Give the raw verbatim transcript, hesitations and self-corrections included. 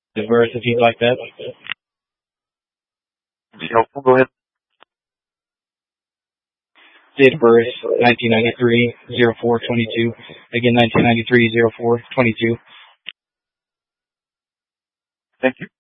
The birth, if you'd like that. Be helpful. Go ahead. Date of birth, nineteen ninety-three, oh four twenty-two. Again, nineteen ninety-three, oh four twenty-two. Thank you.